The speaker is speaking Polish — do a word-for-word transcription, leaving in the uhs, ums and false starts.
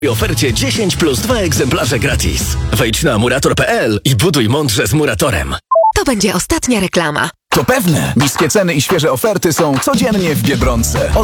W ofercie dziesięć plus dwa egzemplarze gratis. Wejdź na murator kropka p l i buduj mądrze z Muratorem. To będzie ostatnia reklama. To pewne. Niskie ceny i świeże oferty są codziennie w Biedronce.